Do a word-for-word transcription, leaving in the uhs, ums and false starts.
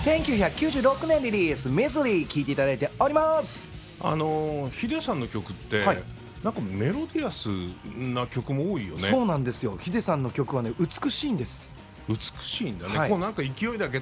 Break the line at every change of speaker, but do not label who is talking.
せんきゅうひゃくきゅうじゅうろくねんリリースミズリー聴いていただいております。
あのヒデさんの曲って、はい、なんかメロディアスな曲も多いよね。
そうなんですよ。ヒデさんの曲はね美しいんです。
美しいんだね、
はい、
こうなんか勢いだけ